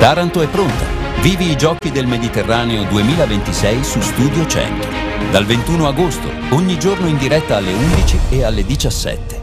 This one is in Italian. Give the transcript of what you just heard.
Taranto è pronta. Vivi i Giochi del Mediterraneo 2026 su Studio 100. Dal 21 agosto, ogni giorno in diretta alle 11 e alle 17.